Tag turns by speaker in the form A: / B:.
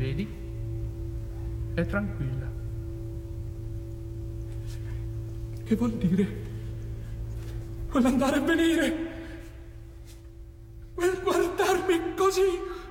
A: Vedi? È tranquilla.
B: Che vuol dire? Quell'andare e venire? Quel guardarmi così